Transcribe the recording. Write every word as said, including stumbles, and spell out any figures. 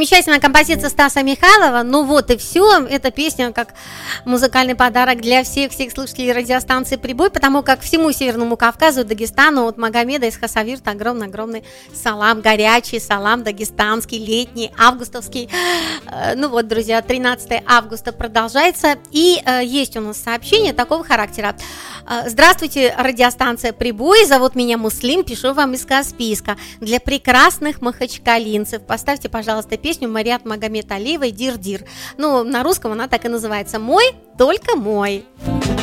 замечательная композиция Стаса Михайлова. Ну вот и все. Эта песня как музыкальный подарок для всех всех слушателей радиостанции «Прибой», потому как всему Северному Кавказу, Дагестану, от Магомеда из Хасавюрта огромный-огромный салам, горячий салам дагестанский, летний, августовский. Ну вот, друзья, тринадцатого августа продолжается, и э, есть у нас сообщение такого характера. Здравствуйте, радиостанция «Прибой», зовут меня Муслим, пишу вам из Каспийска. Для прекрасных махачкалинцев поставьте, пожалуйста, песню Мариат Магомед Алиевой «Дир-дир». Ну, на русском она так и называется «Мой, только мой».